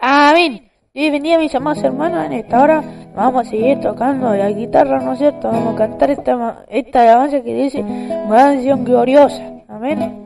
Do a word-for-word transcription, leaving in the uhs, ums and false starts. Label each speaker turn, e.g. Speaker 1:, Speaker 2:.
Speaker 1: Amén. Bienvenidos mis amados hermanos, en esta hora vamos a seguir tocando la guitarra, ¿no es cierto? Vamos a cantar esta, esta alabanza que dice, canción gloriosa. Amén.